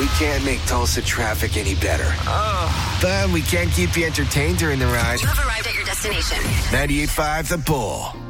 We can't make Tulsa traffic any better. But we can keep you entertained during the ride. You have arrived at your destination. 98.5 The Bull.